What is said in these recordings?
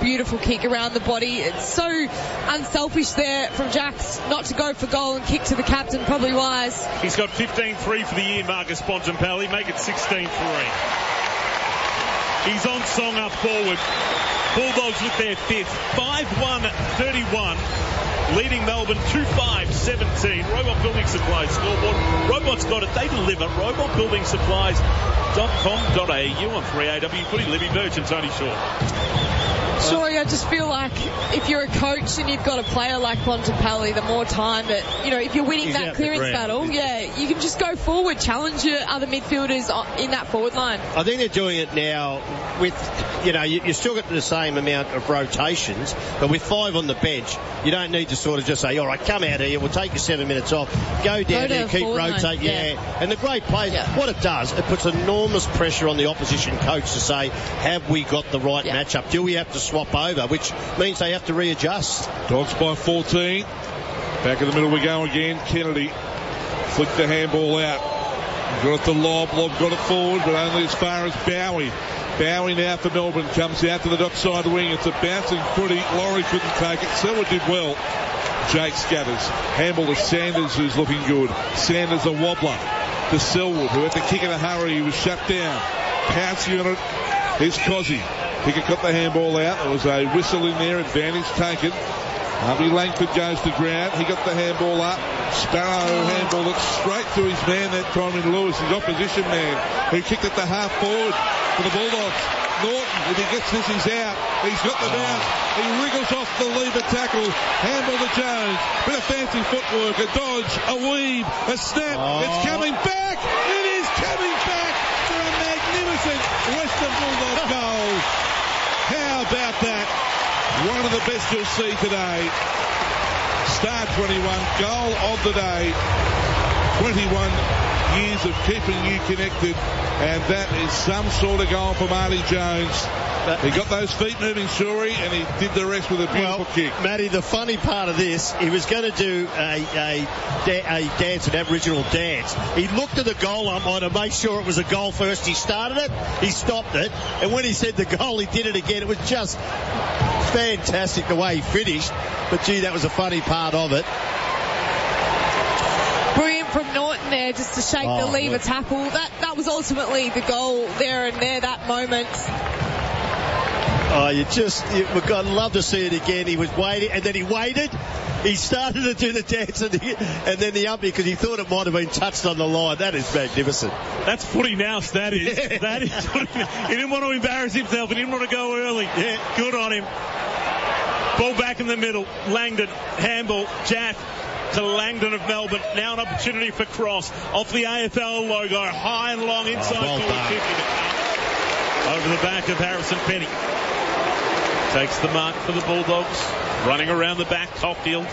beautiful kick around the body. It's so unselfish there from Jacks not to go for goal and kick to the captain, probably wise. He's got 15-3 for the year, Marcus Bontempelli. Make it 16-3. He's on song up forward. Bulldogs with their fifth. 5-1-31. Leading Melbourne 2-5-17. Robot Building Supplies scoreboard. Robot's got it. They deliver. robotbuildingsupplies.com.au on 3AW Footy. Libby Birch and Tony Shaw. Sorry, I just feel like if you're a coach and you've got a player like Bontempelli, the more time that, if you're winning that clearance battle, you can just go forward, challenge your other midfielders in that forward line. I think they're doing it now with, you still got the same amount of rotations, but with 5 on the bench, you don't need to sort of just say, all right, come out here, we'll take you 7 minutes off, go down there, keep rotating. And the great players, what it does, it puts enormous pressure on the opposition coach to say, have we got the right matchup? Do we have to swap over, which means they have to readjust. Dogs by 14. Back in the middle we go again. Kennedy flicked the handball out. Got it to Lob. Lob got it forward, but only as far as Bowie. Bowie now for Melbourne comes out to the dockside wing. It's a bouncing footy. Laurie couldn't take it. Selwood did well. Jake scatters. Handball to Sanders, who's looking good. Sanders a wobbler to Selwood, who had to kick in a hurry. He was shut down. Pouncing on it. Here's Cozzy. Pickett got the handball out. There was a whistle in there. Advantage taken. Harvey Langford goes to ground. He got the handball up. Sparrow handball looks straight to his man that time in Lewis, his opposition man, who kicked it to half forward for the Bulldogs. Norton, if he gets this, he's out. He's got the bounce. He wriggles off the lever tackle. Handball to Jones. Bit of fancy footwork. A dodge, a weave, a snap. It's coming back. It is coming back for a magnificent Western Bulldogs goal. How about that? One of the best you'll see today. Star 21, goal of the day. 21 years of keeping you connected, and that is some sort of goal for Marty Jones. He got those feet moving, Shorey, and he did the rest with a beautiful kick. Matty, the funny part of this, he was going to do a dance, an Aboriginal dance. He looked at the goal umpire to make sure it was a goal first. He started it, he stopped it, and when he said the goal, he did it again. It was just fantastic the way he finished, but gee, that was a funny part of it. Brilliant from Norton there, just to shake the lever tackle. That was ultimately the goal there and there, that moment. I'd love to see it again. He was waiting, and then he waited. He started to do the dance, and then the umpire, because he thought it might have been touched on the line. That is magnificent. That's footy nous, that is. That is footy. He didn't want to embarrass himself. He didn't want to go early. Yeah, good on him. Ball back in the middle. Langdon, handball, Jaff to Langdon of Melbourne. Now an opportunity for Cross. Off the AFL logo. High and long inside forward 50. Over the back of Harrison Penny. Takes the mark for the Bulldogs. Running around the back, Caulfield.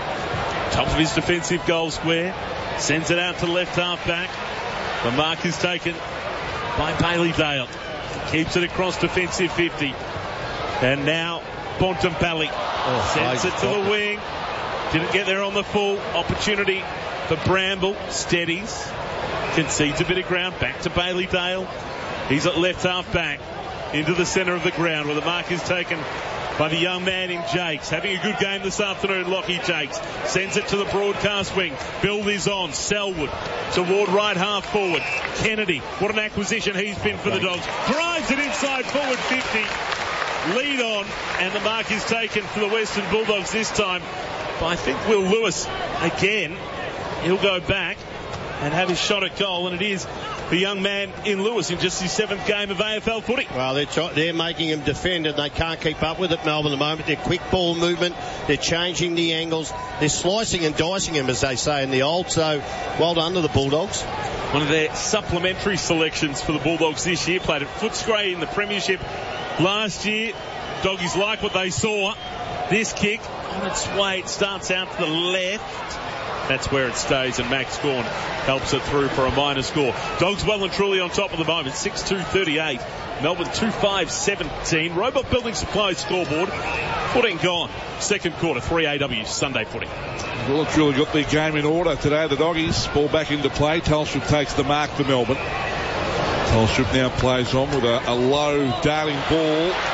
Top of his defensive goal square. Sends it out to left half back. The mark is taken by Bailey Dale. Keeps it across defensive 50. And now Bontempelli sends it to the wing. Didn't get there on the full. Opportunity for Bramble. Steadies. Concedes a bit of ground. Back to Bailey Dale. He's at left half back. Into the centre of the ground where the mark is taken by the young man in Jakes. Having a good game this afternoon, Lockie Jakes. Sends it to the broadcast wing. Build is on. Selwood toward right half forward. Kennedy, what an acquisition he's been for the Dogs. Drives it inside forward 50. Lead on, and the mark is taken for the Western Bulldogs this time by, I think, Will Lewis again. He'll go back and have his shot at goal, and it is the young man in Lewis in just his 7th game of AFL footy. Well, they're making him defend, and they can't keep up with it, Melbourne, at the moment. They're quick ball movement. They're changing the angles. They're slicing and dicing him, as they say in the old. So, well done to the Bulldogs. One of their supplementary selections for the Bulldogs this year. Played at Footscray in the Premiership last year. Doggies like what they saw. This kick on its way. It starts out to the left. That's where it stays, and Max Gawn helps it through for a minor score. Dogs well and truly on top at the moment, 6-2-38. Melbourne 2-5-17. Robot Building Supplies scoreboard, 14 gone. Second quarter, 3AW Sunday footy. Well, it's really got their game in order today, the Doggies. Ball back into play. Telstra takes the mark for Melbourne. Telstra now plays on with a low darting ball.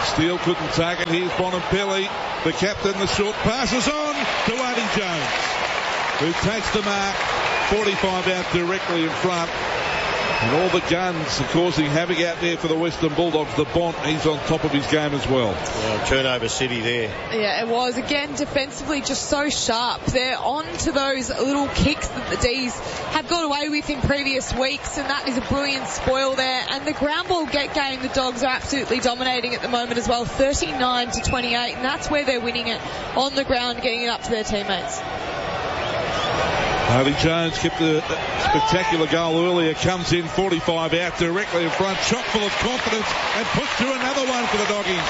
Steele couldn't take it. Here's Bonampelli, the captain. The short passes on to Artie Jones, who takes the mark. 45 out directly in front. And all the guns are causing havoc out there for the Western Bulldogs. The Bont, he's on top of his game as well. Turnover city there. Yeah, it was. Again, defensively just so sharp. They're on to those little kicks that the D's have got away with in previous weeks, and that is a brilliant spoil there. And the ground ball get game, the Dogs are absolutely dominating at the moment as well, 39-28, and that's where they're winning it, on the ground, getting it up to their teammates. Artie Jones kept a spectacular goal earlier, comes in 45 out directly in front, chock full of confidence, and puts through another one for the Doggies.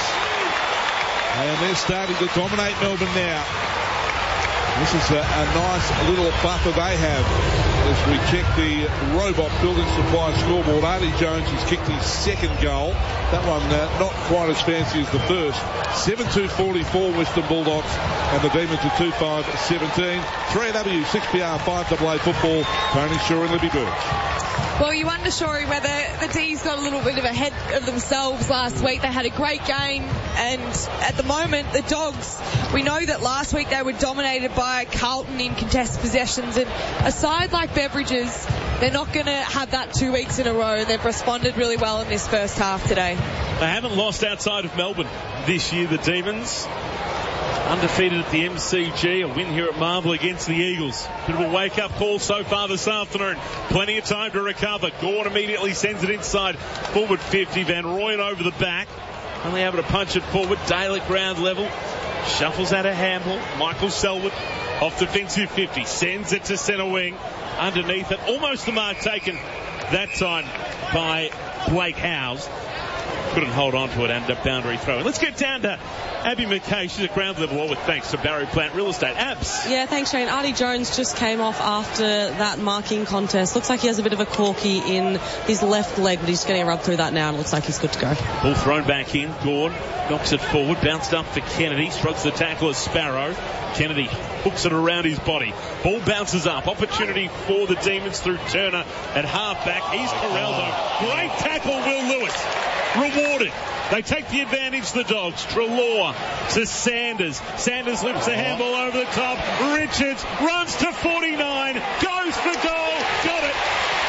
And they're starting to dominate Melbourne now. This is a nice little buffer they have as we check the Robot Building Supply scoreboard. Artie Jones has kicked his second goal. That one not quite as fancy as the first. 7-2-44 Western Bulldogs, and the Demons are 2-5-17. 3AW, 6PR, 5AA football. Tony Shaw and Libby Birch. Well, you wonder, Shorey, whether the D's got a little bit of ahead of themselves last week. They had a great game, and at the moment, the Dogs, we know that last week they were dominated by Carlton in contested possessions, and a side like Beverages, they're not going to have that 2 weeks in a row, and they've responded really well in this first half today. They haven't lost outside of Melbourne this year, the Demons. Undefeated at the MCG, a win here at Marvel against the Eagles. Bit of a wake-up call so far this afternoon. Plenty of time to recover. Gawn immediately sends it inside. Forward 50, Van Rooyen over the back. Only able to punch it forward. Dale at ground level. Shuffles out a handball. Michael Selwood off defensive 50. Sends it to centre wing. Underneath it. Almost the mark taken that time by Blake Howes. Couldn't hold on to it, and a boundary throw. And let's get down to Abby McKay. She's at ground level with thanks to Barry Plant Real Estate. Abs. Yeah, thanks, Shane. Artie Jones just came off after that marking contest. Looks like he has a bit of a corky in his left leg, but he's getting a rub through that now, and looks like he's good to go. Ball thrown back in. Gawn knocks it forward, bounced up for Kennedy, strikes the tackle as Sparrow. Kennedy hooks it around his body. Ball bounces up. Opportunity for the Demons through Turner at halfback. He's Corraldo. Great tackle, Will Lewis. Rewarded. They take the advantage, the Dogs. Treloar to Sanders. Sanders lifts the handball over the top. Richards runs to 49. Goes for goal. Got it.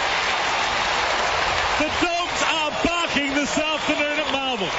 The Dogs are barking this afternoon at Marvel.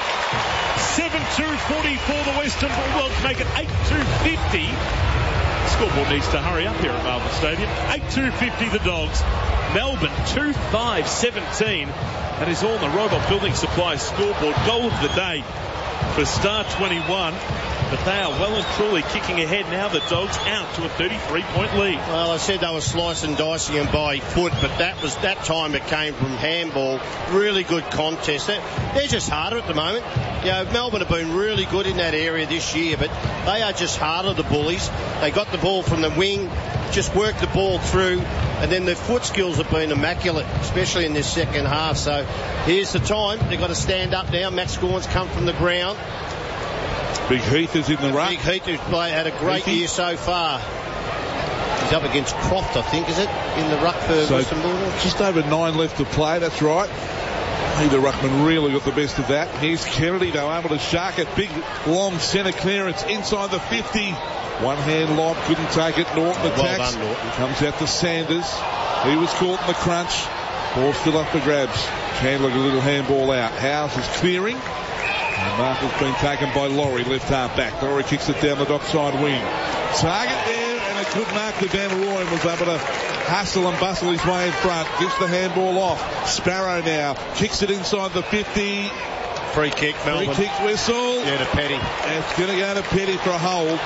7-2-44 the Western Bulldogs make it 8-2-50. Scoreboard needs to hurry up here at Marvel Stadium. 8-2-50 the Dogs. Melbourne 2-5-17. That is all the Robot Building Supply scoreboard. Goal of the day for Star 21. But they are well and truly kicking ahead now. The Dogs out to a 33-point lead. Well, I said they were slicing and dicing them by foot, but that time it came from handball. Really good contest. They're just harder at the moment. You know, Melbourne have been really good in that area this year, but they are just harder, the Bullies. They got the ball from the wing, just worked the ball through, and then their foot skills have been immaculate, especially in this second half. So here's the time. They've got to stand up now. Max Gawn's come from the ground. Big Heath is in the ruck. Big Heath has had a great year so far. He's up against Croft, I think, is it? In the ruck for Western Bulldogs. Just over 9 left to play, that's right. The Ruckman really got the best of that. Here's Kennedy, though, able to shark it. Big, long centre clearance inside the 50. One hand lob, couldn't take it. Norton attacks. Well done, Norton. Comes out to Sanders. He was caught in the crunch. Ball still up for grabs. Chandler a little handball out. Howes is clearing. And mark has been taken by Laurie, left half back. Laurie kicks it down the dockside wing. Target there, and a good mark to Van Rooyen. Was able to hustle and bustle his way in front. Gives the handball off. Sparrow now kicks it inside the 50. Free kick, Melbourne. Free kick whistle. Yeah, to Petty. And it's going to go to Petty for a hold.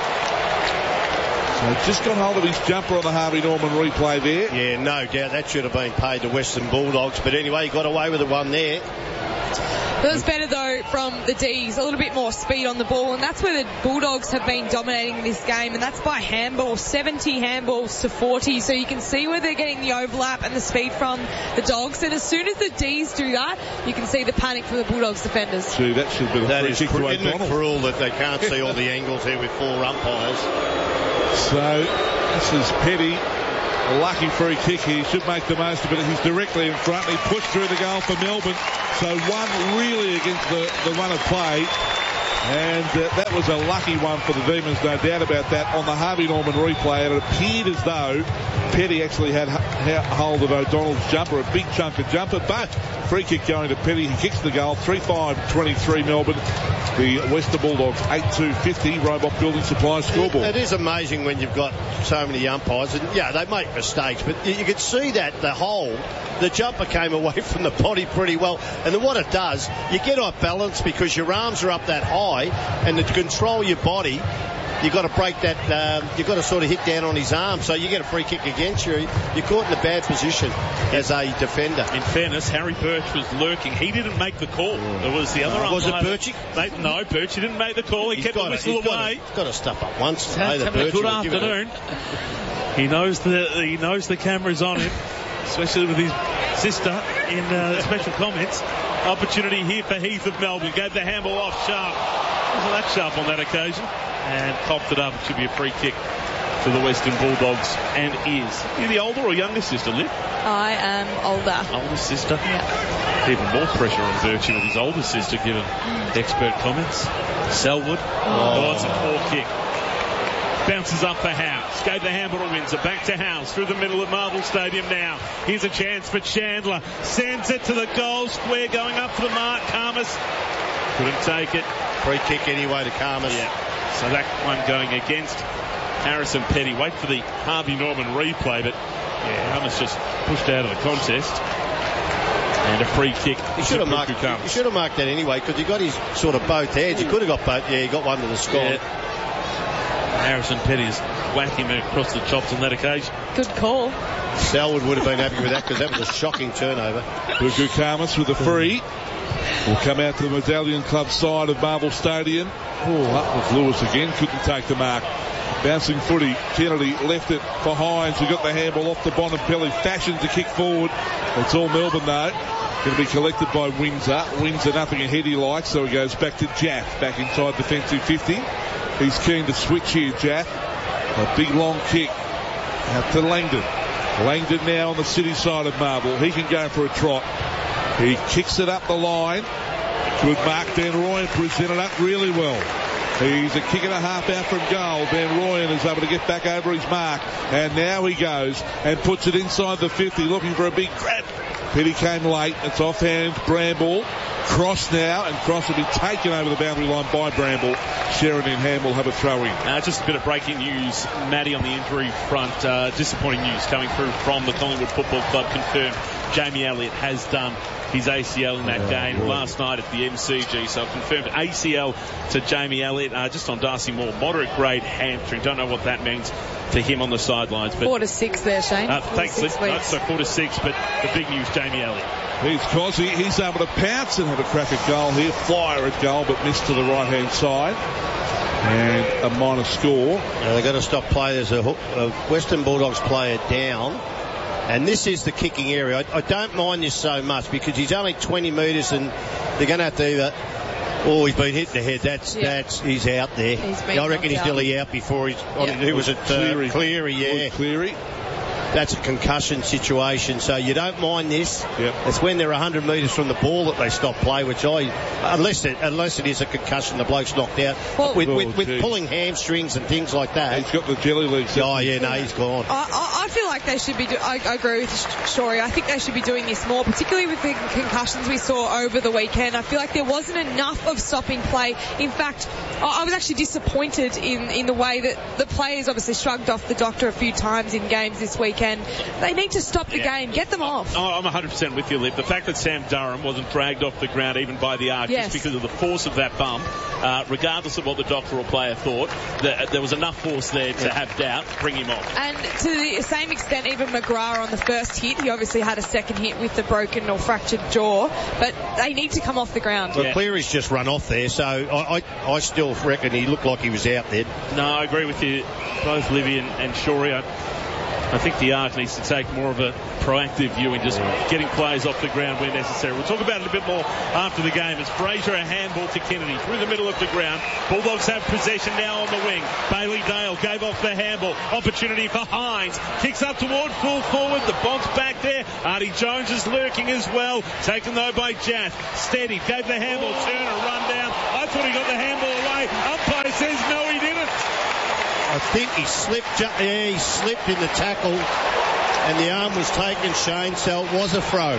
So just got hold of his jumper on the Harvey Norman replay there. Yeah, no doubt that should have been paid to Western Bulldogs. But anyway, he got away with the one there. It was better, though, from the D's. A little bit more speed on the ball, and that's where the Bulldogs have been dominating this game, and that's by handball, 70 handballs to 40. So you can see where they're getting the overlap and the speed from the Dogs. And as soon as the D's do that, you can see the panic from the Bulldogs defenders. Gee, that should be the that free is kick to isn't it O'Donnell. cruel that they can't see all the angles here with 4 umpires. So this is Petty. A lucky free kick here. He should make the most of it. He's directly in front. He pushed through the goal for Melbourne. So one really against the run of play. And that was a lucky one for the Demons, no doubt about that. On the Harvey Norman replay, it appeared as though Petty actually had hold of O'Donnell's jumper, a big chunk of jumper, but free kick going to Petty. He kicks the goal. 3-5-23 Melbourne. The Western Bulldogs 8-2-50 Robot Building Supply scoreboard. It is amazing when you've got so many umpires, and yeah, they make mistakes, but you could see that the jumper came away from the body pretty well. And then what it does, you get off balance because your arms are up that high, and to control your body, you've got to break that, you've got to sort of hit down on his arm, so you get a free kick against you. You're caught in a bad position as a defender. In fairness, Harry Birch was lurking. He didn't make the call. It was the other umpire. Was it Birchie? No, Birchie didn't make the call. He kept the whistle away. He's got to step up once. Having a good afternoon. He knows the camera's on him, especially with his sister in special comments. Opportunity here for Heath of Melbourne. Gave the handball off sharp. Wasn't that sharp on that occasion? And popped it up. It should be a free kick to the Western Bulldogs, and is. Are you the older or younger sister, Liv? I am older. Older sister? Yeah. Even more pressure on Virtue with his older sister giving expert comments. Selwood. Oh, it's a poor kick. Bounces up for Howes. Gave the handball to Windsor. Back to Howes through the middle of Marvel Stadium now. Here's a chance for Chandler. Sends it to the goal square. Going up for the mark. Karmas couldn't take it. Free kick anyway to Karmas. Yeah. So that one going against Harrison Petty. Wait for the Harvey Norman replay, but Karmas just pushed out of the contest. And a free kick. He should have marked that anyway, because he got his sort of both hands. He could have got both. Yeah, he got one to the score. Yeah. Harrison Petty's whacking him across the chops on that occasion. Good call. Selwood would have been happy with that, because that was a shocking turnover. Buku Karmas with a free. Will come out to the Medallion Club side of Marvel Stadium. Oh, up with Lewis again. Couldn't take the mark. Bouncing footy. Kennedy left it for Hines, who got the handball off the Bonampelli. Fashions a kick forward. It's all Melbourne though. Going to be collected by Windsor. Windsor nothing ahead he likes, so he goes back to Jaff. Back inside defensive 50. He's keen to switch here, Jaff. A big long kick out to Langdon. Langdon now on the city side of Marvel. He can go for a trot. He kicks it up the line. Good mark. Dan Royan presented up really well. He's a kick and a half out from goal. Dan Royan is able to get back over his mark. And now he goes and puts it inside the 50, looking for a big grab. Petty came late. It's offhand. Bramble. Cross now, and Cross will be taken over the boundary line by Bramble. Sheridan and Ham will have a throw in. Just a bit of breaking news, Matty, on the injury front. Disappointing news coming through from the Collingwood Football Club. Confirmed Jamie Elliott has done his ACL in that game last night at the MCG. So confirmed ACL to Jamie Elliott. Just on Darcy Moore, moderate grade hamstring. Don't know what that means to him on the sidelines. But 4 to 6 there, Shane. Thanks, Liz. No, so 4 to 6, but the big news, Jamie Elliott. Here's Cosy. He's able to pounce and have a crack at goal here. Flyer at goal, but missed to the right-hand side. And a minor score. They've got to stop play. There's a Western Bulldogs player down. And this is the kicking area. I don't mind this so much because he's only 20 metres and they're going to have to either... Oh, he's been hit in the head. He's out there. I reckon he's nearly out before he's... Who was it? Cleary, yeah. Cleary. That's a concussion situation, so you don't mind this. Yep. It's when they're 100 metres from the ball that they stop play, which unless it is a concussion, the bloke's knocked out. Well, with pulling hamstrings and things like that. He's got the jelly legs. Oh, yeah, no, he's gone. I feel like they should be... I agree with Shorey. I think they should be doing this more, particularly with the concussions we saw over the weekend. I feel like there wasn't enough of stopping play. In fact, I was actually disappointed in the way that the players obviously shrugged off the doctor a few times in games this weekend. They need to stop the game, get them off. I'm 100% with you, Liv. The fact that Sam Durham wasn't dragged off the ground even by the arc just because of the force of that bump, regardless of what the doctor or player thought, there was enough force there to have doubt, bring him off. And to the same extent, even McGrath on the first hit, he obviously had a second hit with the broken or fractured jaw, but they need to come off the ground. Well, Cleary's just run off there, so I still reckon he looked like he was out there. No, I agree with you, both Livy and Shorey. I think the Arc needs to take more of a proactive view in just getting players off the ground where necessary. We'll talk about it a bit more after the game. As Fraser, a handball to Kennedy through the middle of the ground. Bulldogs have possession now on the wing. Bailey Dale gave off the handball. Opportunity for Hines. Kicks up toward full forward. The bounce back there. Artie Jones is lurking as well. Taken though by Jaff. Steady. Gave the handball. Turner run down. I thought he got the handball away. Umpire says no, he didn't. I think he slipped. He slipped in the tackle, and the arm was taken, Shane. So it was a throw.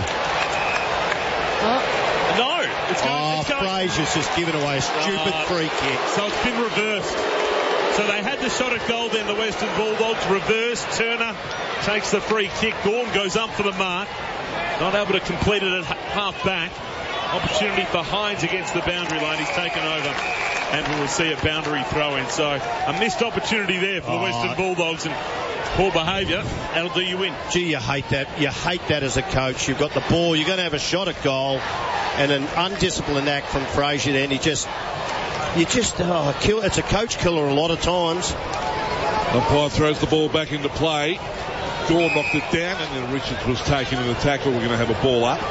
No, it's going. Fraser's just given away a stupid free kick. So it's been reversed. So they had the shot at goal. Then the Western Bulldogs reversed. Turner takes the free kick. Gawn goes up for the mark. Not able to complete it at half back. Opportunity for Hines against the boundary line. He's taken over. And we will see a boundary throw in. So a missed opportunity there for the Western Bulldogs, and poor behaviour. That'll do you in. Gee, you hate that. You hate that as a coach. You've got the ball. You're going to have a shot at goal, and an undisciplined act from Fraser. Then it's a coach killer a lot of times. Umpire throws the ball back into play. Gawn knocked it down, and then Richards was taken in the tackle. We're going to have a ball up.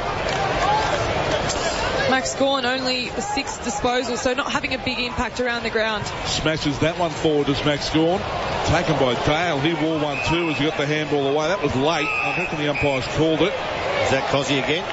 Max Gawn only the 6th disposal, so not having a big impact around the ground. Smashes that one forward as Max Gawn. Taken by Dale. He wore one too as he got the handball away. That was late. I reckon the umpires called it. Is that Cozzy again?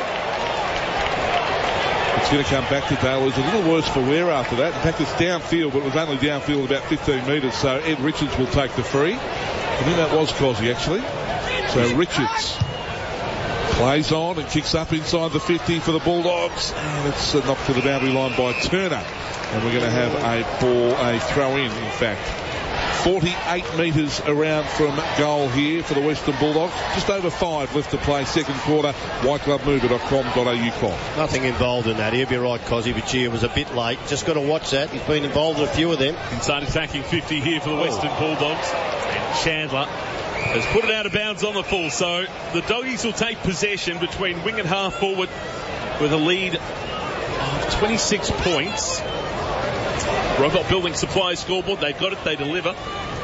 It's going to come back to Dale. It was a little worse for wear after that. In fact, it's downfield, but it was only downfield about 15 metres, so Ed Richards will take the free. I think that was Cozzy, actually. So Richards plays on and kicks up inside the 50 for the Bulldogs, and it's knocked to the boundary line by Turner, and we're going to have a throw in fact. 48 metres around from goal here for the Western Bulldogs. Just over 5 left to play, second quarter. whiteglovemover.com.au. Nothing involved in that. He'll be right, Cozzy, but gee, it was a bit late. Just got to watch that. He's been involved in a few of them. Inside attacking 50 here for the Western Bulldogs. And Chandler has put it out of bounds on the full. So the Doggies will take possession between wing and half forward with a lead of 26 points. Robot Building Supplies scoreboard. They've got it. They deliver.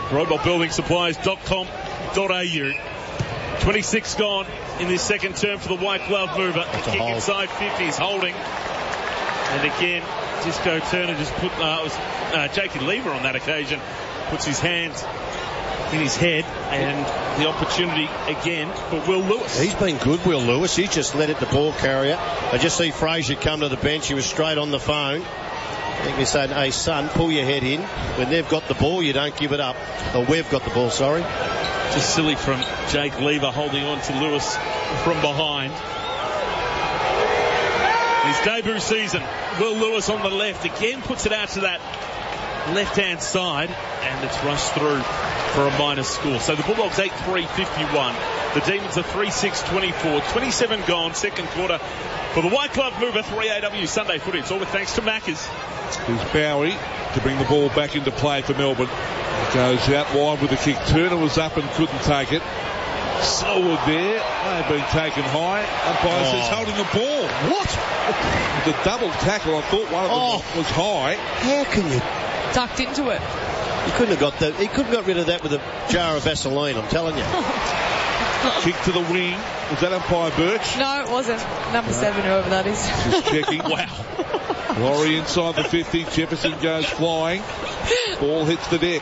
robotbuildingSupplies.com.au. 26 gone in this second term for the White Glove mover. Kick inside 50. He's holding. And again, Disco Turner just put... it was Jakey Lever on that occasion. Puts his hands in his head, and the opportunity again for Will Lewis. He's been good, Will Lewis. He just let it the ball carrier. I just see Fraser come to the bench. He was straight on the phone. I think he's saying, hey, son, pull your head in. When they've got the ball, you don't give it up. Or we've got the ball, sorry. Just silly from Jake Lever holding on to Lewis from behind. His debut season, Will Lewis on the left again puts it out to that left-hand side, and it's rushed through for a minus score. So the Bulldogs 8-3-51. The Demons are 3-6-24. 27 gone, second quarter for the White Glove mover, 3AW Sunday footy. It's all with thanks to Maccas. Here's Bowie to bring the ball back into play for Melbourne. Goes out wide with the kick. Turner was up and couldn't take it. Selwood there. They've been taken high. Umpire says holding the ball. What? The double tackle. I thought one of them was high. How can you? Ducked into it. He couldn't have got that. He couldn't have got rid of that with a jar of Vaseline, I'm telling you. Kick to the wing. Was that umpire Birch? No, it wasn't. Number 7, whoever that is. Just checking. Wow. Laurie inside the 50. Jefferson goes flying. Ball hits the deck.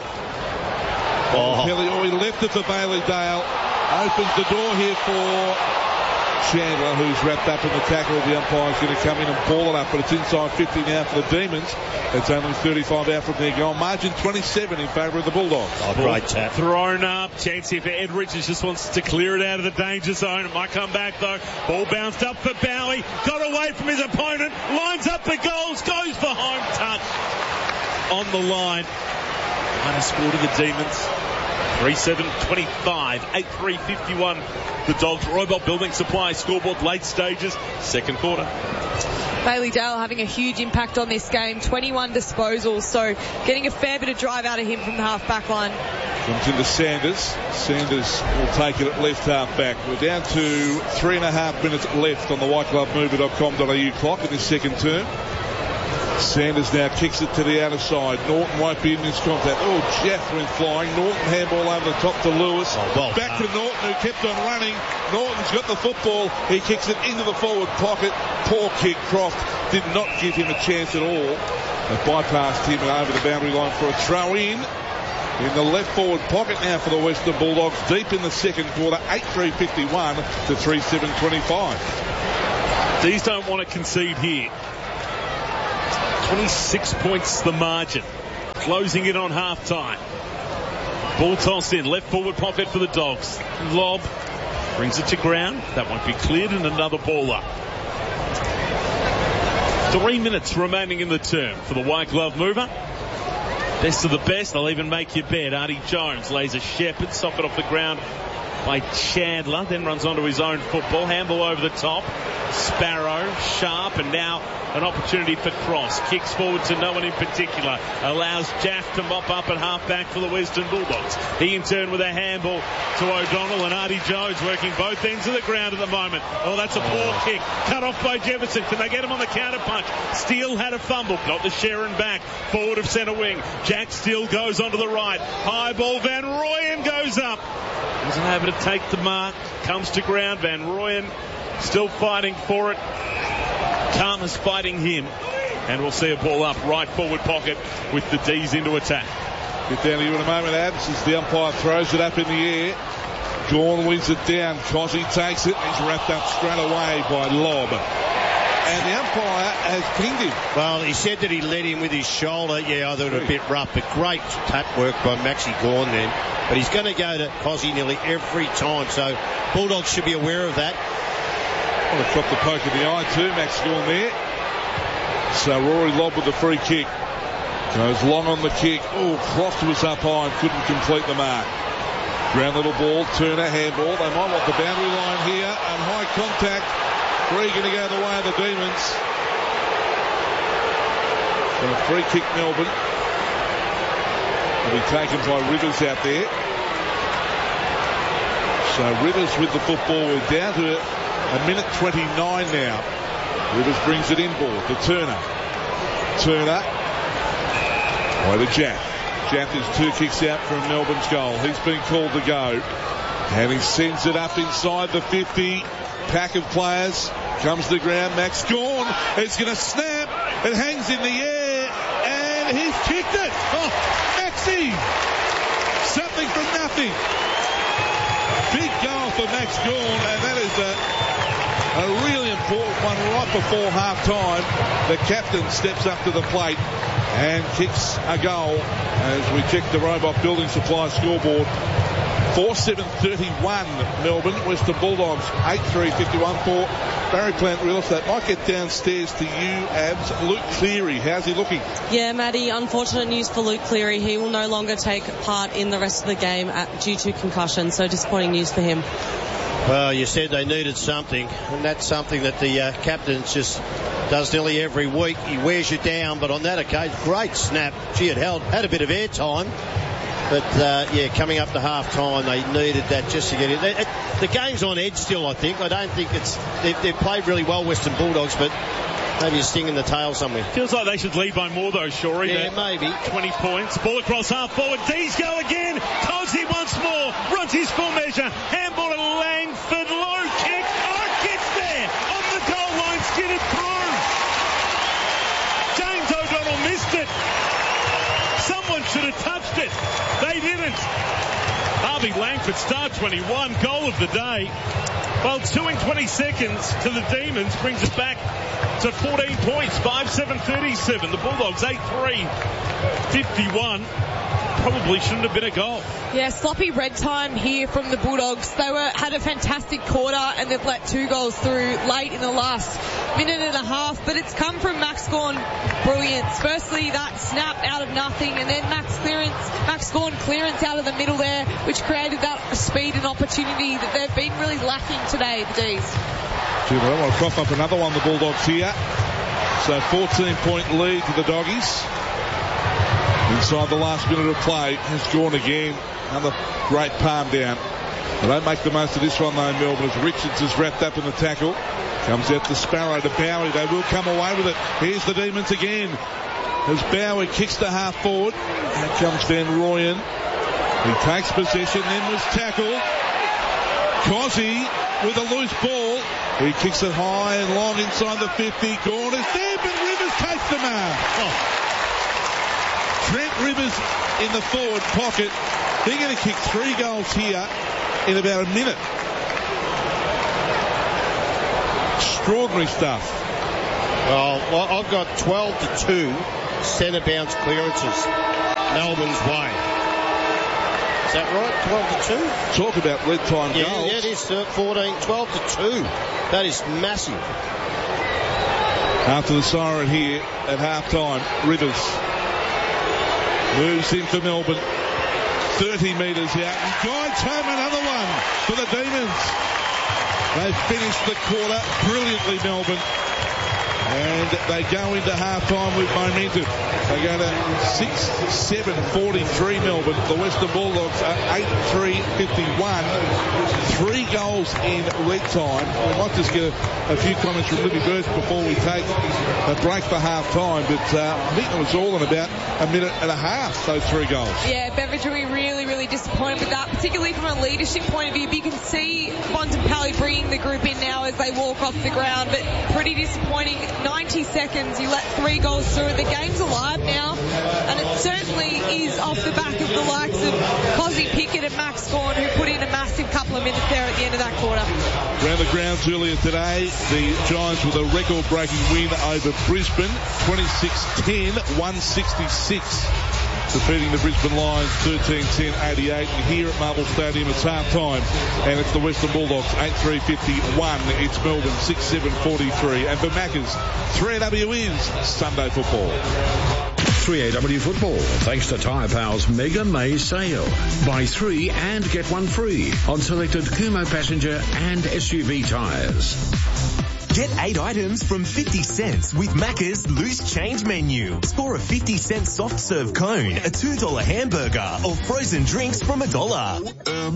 He left it for Bailey Dale. Opens the door here for Chandler, who's wrapped up in the tackle. The umpire's going to come in and ball it up, but it's inside 50 now for the Demons. It's only 35 out from their goal. Margin 27 in favour of the Bulldogs. Great tap. Thrown up. Chance here for Ed Richards. Just wants to clear it out of the danger zone. It might come back though. Ball bounced up for Bowie. Got away from his opponent. Lines up the goals. Goes for home touch. On the line. Minus score to the Demons. 3-7-25. 8-3-51. The Dogs. Robot Building Supply scoreboard. Late stages. Second quarter. Bailey Dale having a huge impact on this game. 21 disposals, so getting a fair bit of drive out of him from the half-back line. Comes into Sanders. Sanders will take it at left half-back. We're down to 3.5 minutes left on the whiteglovemover.com.au clock in this second term. Sanders now kicks it to the outer side. Norton won't be in this contact. Oh, Jeff went flying. Norton handball over the top to Lewis. Back to Norton, who kept on running. Norton's got the football. He kicks it into the forward pocket. Poor kick. Croft did not give him a chance at all. They bypassed him and over the boundary line for a throw in the left forward pocket now for the Western Bulldogs. Deep in the second quarter. 8:3:51 to 3:7:25. These don't want to concede here. 26 points the margin. Closing in on half-time. Ball tossed in. Left forward pocket for the Dogs. Lob. Brings it to ground. That won't be cleared, and another ball up. 3 minutes remaining in the term for the White Glove mover. Best of the best. They'll even make you bet. Artie Jones lays a Shepherd. Socket off the ground by Chandler. Then runs onto his own football. Handball over the top. Sparrow, Sharp, and now an opportunity for Cross. Kicks forward to no one in particular. Allows Jaff to mop up at half-back for the Western Bulldogs. He in turn with a handball to O'Donnell, and Artie Jones working both ends of the ground at the moment. Oh, that's a poor kick. Cut off by Jefferson. Can they get him on the counter punch? Steele had a fumble. Got the Sharon back. Forward of centre wing. Jack Steele goes onto the right. High ball. Van Rooyen goes up. Isn't able to take the mark. Comes to ground. Van Rooyen still fighting for it. Karma's fighting him. And we'll see a ball up right forward pocket with the D's into attack. Get down to you in a moment, Abs, as the umpire throws it up in the air. Gawn wins it down. Cossie takes it. He's wrapped up straight away by Lob. And the umpire has pinged him. Well, he said that he led him with his shoulder. Yeah, I thought it was a bit rough, but great tap work by Maxi Gawn then. But he's going to go to Cossie nearly every time, so Bulldogs should be aware of that. Well, they dropped the poke in the eye too, Max Gawn there. So Rory Lobb with the free kick. Goes long on the kick. Oh, Croft was up high and couldn't complete the mark. Ground little ball, Turner, handball. They might want the boundary line here, and high contact. Three going to go the way of the Demons. So a free kick, Melbourne. Will be taken by Rivers out there. So Rivers with the football. We're down to a minute 29 now. Rivers brings it inboard to Turner. Turner. Way to Jack. Jack is 2 kicks out from Melbourne's goal. He's been called to go. And he sends it up inside the 50. Pack of players. Comes to the ground. Max Gawn is going to snap. It hangs in the air. And he's kicked it. Oh, Maxi. Something from nothing. Big goal for Max Gawn. And that is a really important one right before half-time. The captain steps up to the plate and kicks a goal as we check the Robot Building Supply scoreboard. 4-7-31 Melbourne. Western Bulldogs 8-3-51 for Barry Plant Real Estate. Might get downstairs to you, Abs. Luke Cleary, how's he looking? Yeah, Maddie, unfortunate news for Luke Cleary. He will no longer take part in the rest of the game due to concussion, so disappointing news for him. Well, you said they needed something, and that's something that the captain just does nearly every week. He wears you down, but on that occasion, great snap. Gee, it had a bit of air time. But, coming up to half-time, they needed that just to get in. The game's on edge still, I think. I don't think they've played really well, Western Bulldogs, but maybe a sting in the tail somewhere. Feels like they should lead by more, though, Shorey. Yeah, maybe. 20 points. Ball across half-forward. D's go again. Cossie once more. Runs his full measure. Handball to Langford. Low kick. Oh, gets there. On the goal line. Skidded through. James O'Donnell missed it. Someone should have touched it. They didn't. Harvey Langford, star 21, goal of the day. Well, 2 in 20 seconds to the Demons brings it back to 14 points. 5-7-37. The Bulldogs 8-3-51. Probably shouldn't have been a goal. Yeah, sloppy red time here from the Bulldogs. They had a fantastic quarter and they've let 2 goals through late in the last minute and a half, but it's come from Max Gawn brilliance. Firstly, that snap out of nothing, and then Max Gawn clearance out of the middle there, which created that speed and opportunity that they've been really lacking today, the D's. Gee, they don't want to cough up another one, the Bulldogs here. So 14-point lead to the Doggies. Inside the last minute of play has Gawn again. Another great palm down. They don't make the most of this one though, Melbourne, as Richards is wrapped up in the tackle. Comes out to Sparrow, to Bowie. They will come away with it. Here's the Demons again. As Bowie kicks the half forward. Out comes Van Rooyen. He takes possession, then was tackled. Cozzy with a loose ball. He kicks it high and long inside the 50. Corners there, but Rivers takes the mark. Trent Rivers in the forward pocket. They're going to kick 3 goals here in about a minute. Extraordinary stuff. Well, I've got 12-2 centre bounce clearances Melbourne's way. Is that right? 12-2? Talk about red time goals. Yeah, it is 12-2. That is massive. After the siren here at half time, Rivers moves in for Melbourne. 30 metres out and guides home another one for the Demons. They've finished the quarter brilliantly, Melbourne. And they go into half-time with momentum. They go to 6-7-43 Melbourne. The Western Bulldogs are 8-3-51. 3 goals in red time. We might just get a few comments from Libby Birch before we take a break for half-time. But I think it was all in about a minute and a half, those 3 goals. Yeah, Beveridge will be really, really disappointed with that, particularly from a leadership point of view. But you can see Bontempelli bringing the group in now as they walk off the ground. But pretty disappointing. 90 seconds, you let 3 goals through. The game's alive now, and it certainly is off the back of the likes of Cozzy Pickett and Max Gawn, who put in a massive couple of minutes there at the end of that quarter. Around the grounds earlier today, the Giants with a record-breaking win over Brisbane, 26-10, 166. Defeating the Brisbane Lions 13-10-88. And here at Marvel Stadium, it's half-time. And it's the Western Bulldogs 8-3-51. It's Melbourne 6-7-43. And for Maccas, 3AW is Sunday football. 3AW Football, thanks to Tyre Power's Mega May Sale. Buy 3 and get 1 free on selected Kumo passenger and SUV tyres. Get 8 items from 50 cents with Macca's Loose Change Menu. Score a 50-cent soft serve cone, a $2 hamburger, or frozen drinks from $1.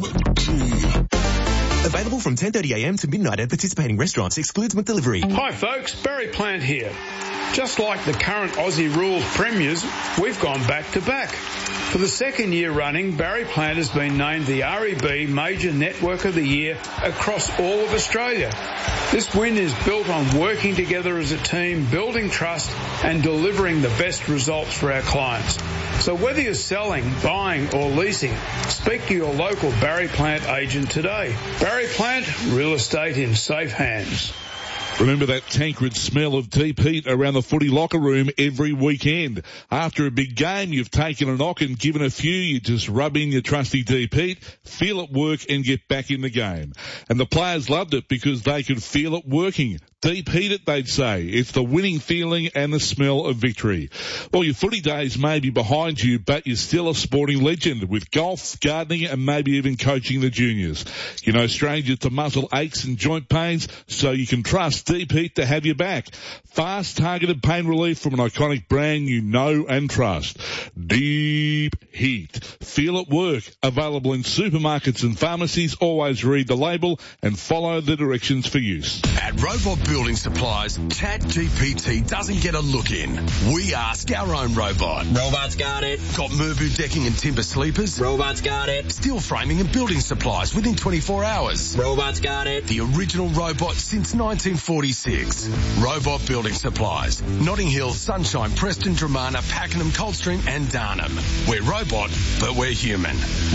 Available from 10:30am to midnight at participating restaurants. Excludes McDelivery. Hi folks, Barry Plant here. Just like the current Aussie rules premiers, we've gone back to back. For the second year running, Barry Plant has been named the REB Major Network of the Year across all of Australia. This win is built on working together as a team, building trust and delivering the best results for our clients. So whether you're selling, buying or leasing, speak to your local Barry Plant agent today. Barry Plant, real estate in safe hands. Remember that Tancred smell of deep heat around the footy locker room every weekend. After a big game, you've taken a knock and given a few. You just rub in your trusty deep heat, feel it work and get back in the game. And the players loved it because they could feel it working. Deep heat it, they'd say. It's the winning feeling and the smell of victory. Well, your footy days may be behind you, but you're still a sporting legend with golf, gardening and maybe even coaching the juniors. You're no stranger to muscle aches and joint pains, so you can trust Deep Heat to have your back. Fast, targeted pain relief from an iconic brand you know and trust. Deep Heat. Feel it work. Available in supermarkets and pharmacies. Always read the label and follow the directions for use. At Robot Building Supplies, ChatGPT doesn't get a look in. We ask our own robot. Robot's got it. Got Merbu decking and timber sleepers? Robot's got it. Steel framing and building supplies within 24 hours? Robot's got it. The original robot since 1946. Robot Building Supplies. Notting Hill, Sunshine, Preston, Dramana, Pakenham, Coldstream and Darnham. We're robot, but we're human.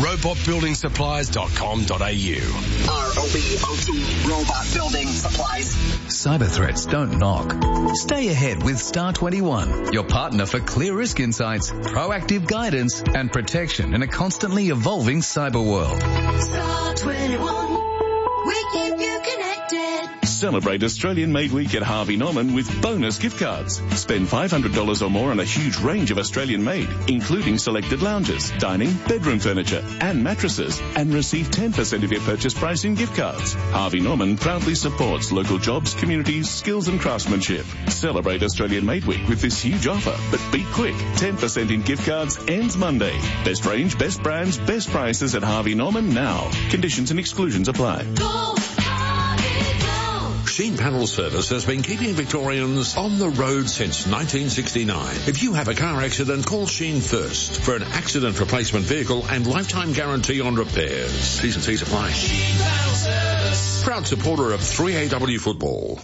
Robotbuildingsupplies.com.au. ROBOT, Robot Building Supplies. Cyber threats don't knock. Stay ahead with Star 21, your partner for clear risk insights, proactive guidance and protection in a constantly evolving cyber world. Star 21, we keep you connected. Celebrate Australian Made Week at Harvey Norman with bonus gift cards. Spend $500 or more on a huge range of Australian made, including selected lounges, dining, bedroom furniture and mattresses, and receive 10% of your purchase price in gift cards. Harvey Norman proudly supports local jobs, communities, skills and craftsmanship. Celebrate Australian Made Week with this huge offer, but be quick. 10% in gift cards ends Monday. Best range, best brands, best prices at Harvey Norman now. Conditions and exclusions apply. Sheen Panel Service has been keeping Victorians on the road since 1969. If you have a car accident, call Sheen first for an accident replacement vehicle and lifetime guarantee on repairs. T's and C's apply. Sheen Panel Service. Proud supporter of 3AW football.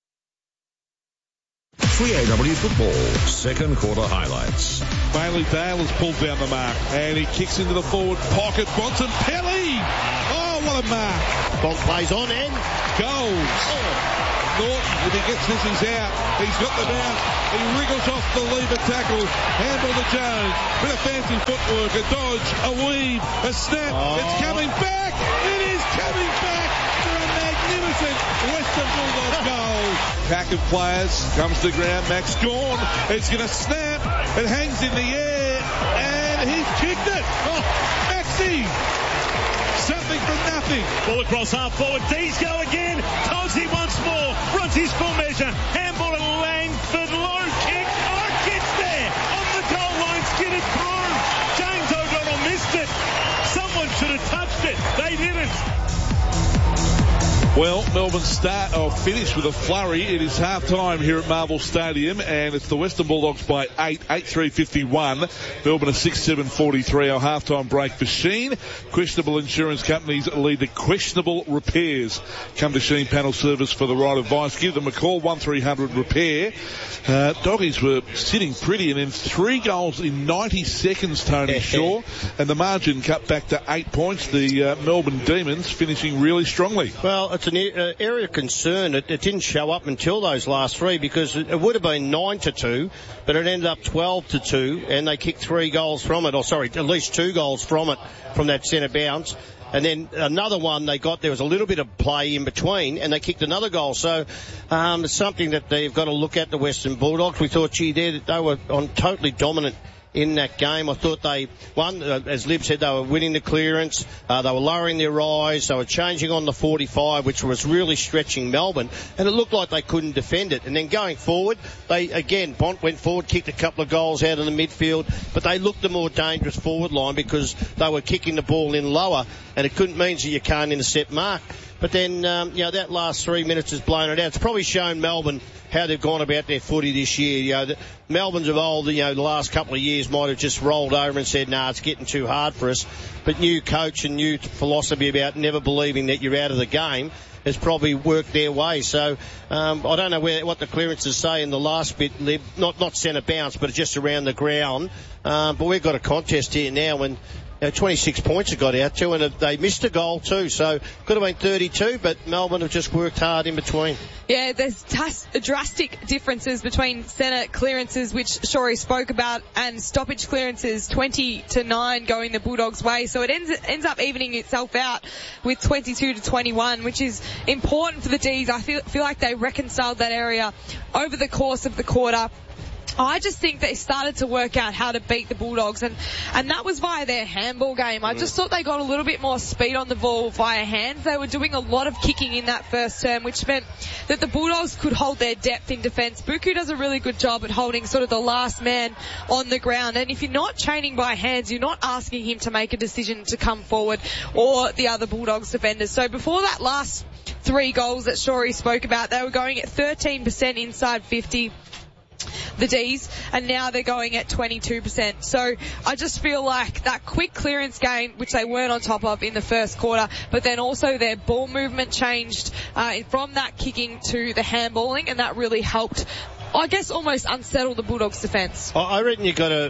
3AW football, second quarter highlights. Bailey Dale has pulled down the mark and he kicks into the forward pocket. Bontempelli! Oh, what a mark. Bont plays on and goes. Norton, if he gets this, he's out. He's got the bounce. He wriggles off the lever tackle. Handle to Jones. Bit of fancy footwork. A dodge, a weave, a snap. It's coming back. It is coming back for a magnificent Western Bulldogs goal. Pack of players comes to the ground. Max Gawn. It's going to snap. It hangs in the air and he's kicked it. Oh, Maxi. Something from nothing. Ball across half forward. D's go again. Tosey once more. Runs his full measure. Handball to Langford. Low kick. Oh, gets there. On the goal line. Skidded through. James O'Donnell missed it. Someone should have touched it. They didn't. Well, Melbourne finish with a flurry. It is half-time here at Marvel Stadium, and it's the Western Bulldogs by 8-3-51. Melbourne a 6-7-43. Our half-time break for Sheen. Questionable insurance companies lead to questionable repairs. Come to Sheen Panel Service for the right advice. Give them a call, 1300-REPAIR. Doggies were sitting pretty, and then 3 goals in 90 seconds, Tony Shaw, and the margin cut back to 8 points. The Melbourne Demons finishing really strongly. Well, it's an area of concern. It didn't show up until those last 3 because it would have been 9-2, but it ended up 12-2, and they kicked 3 goals from it, at least 2 goals from it, from that centre bounce. And then another one they got, there was a little bit of play in between, and they kicked another goal. So it's something that they've got to look at, the Western Bulldogs. We thought, they were on totally dominant in that game. I thought they won, as Lib said, they were winning the clearance, they were lowering their eyes, they were changing on the 45, which was really stretching Melbourne, and it looked like they couldn't defend it. And then going forward, Bont went forward, kicked a couple of goals out of the midfield, but they looked the more dangerous forward line because they were kicking the ball in lower, and it couldn't mean that you can't intercept mark. But then, that last 3 minutes has blown it out. It's probably shown Melbourne how they've gone about their footy this year. The Melbourne's of old, the last couple of years might have just rolled over and said, it's getting too hard for us. But new coach and new philosophy about never believing that you're out of the game has probably worked their way. So I don't know what the clearances say in the last bit, Lib. Not centre bounce, but just around the ground. But we've got a contest here now, and 26 points have got out to, and they missed a goal too, so could have been 32, but Melbourne have just worked hard in between. Yeah, there's drastic differences between centre clearances, which Shorey spoke about, and stoppage clearances, 20-9 going the Bulldogs' way. So it ends up evening itself out with 22-21, which is important for the D's. I feel like they reconciled that area over the course of the quarter. I just think they started to work out how to beat the Bulldogs, and that was via their handball game. I just thought they got a little bit more speed on the ball via hands. They were doing a lot of kicking in that first term, which meant that the Bulldogs could hold their depth in defence. Buku does a really good job at holding sort of the last man on the ground, and if you're not training by hands, you're not asking him to make a decision to come forward or the other Bulldogs defenders. So before that last 3 goals that Shorey spoke about, they were going at 13% inside 50. The D's, and now they're going at 22%. So I just feel like that quick clearance game, which they weren't on top of in the first quarter, but then also their ball movement changed from that kicking to the handballing, and that really helped, I guess, almost unsettle the Bulldogs' defence. I reckon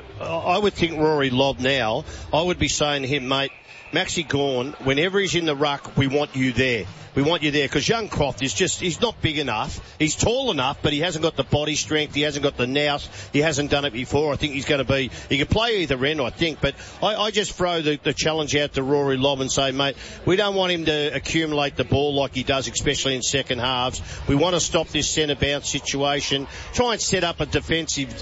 I would think Rory Lobb now, I would be saying to him, mate, Maxi Gawn, whenever he's in the ruck, we want you there. We want you there, because Young Croft he's not big enough. He's tall enough, but he hasn't got the body strength. He hasn't got the nous. He hasn't done it before. I think he can play either end, I think. But I just throw the challenge out to Rory Lobb and say, mate, we don't want him to accumulate the ball like he does, especially in second halves. We want to stop this centre bounce situation. Try and set up a defensive